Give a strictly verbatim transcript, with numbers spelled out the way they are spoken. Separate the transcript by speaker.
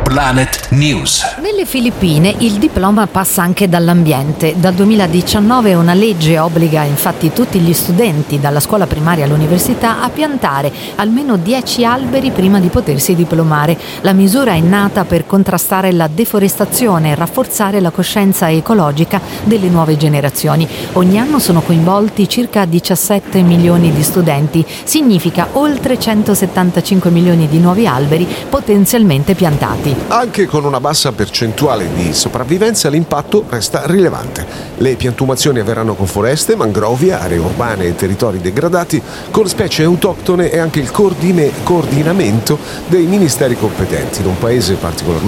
Speaker 1: Planet News.
Speaker 2: Nelle Filippine il diploma passa anche dall'ambiente. Dal duemiladiciannove una legge obbliga infatti tutti gli studenti, dalla scuola primaria all'università, a piantare almeno dieci alberi prima di potersi diplomare. La misura è nata per contrastare la deforestazione e rafforzare la coscienza ecologica delle nuove generazioni. Ogni anno sono coinvolti circa diciassette milioni di studenti. Significa oltre centosettantacinque milioni di nuovi alberi potenzialmente piantati.
Speaker 3: Anche con una bassa percentuale di sopravvivenza l'impatto resta rilevante. Le piantumazioni avverranno con foreste, mangrovi, aree urbane e territori degradati, con specie autoctone e anche il coordine- coordinamento dei ministeri competenti in un paese particolarmente